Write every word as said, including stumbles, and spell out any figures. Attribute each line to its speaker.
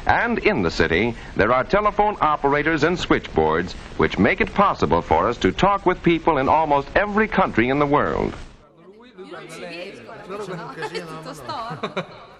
Speaker 1: And in the city, there are telephone operators and switchboards which make it possible for us to talk with people in almost every country in the world.
Speaker 2: Io non ci riesco, è tutto storto.